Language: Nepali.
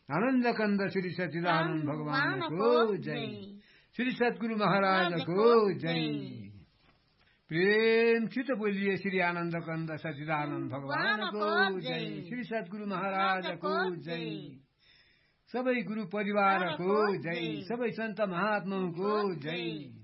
आनन्द कंद श्री सच्चिदानंद भगवान को जय। श्री सद्गुरु महाराज को जय। प्रेम चित बोलिए श्री आनन्द कंद सच्चिदानंद भगवान को जय। श्री सद्गुरु महाराज को जय। सबै गुरु परिवार को जय। सबै संत महात्मा को जय।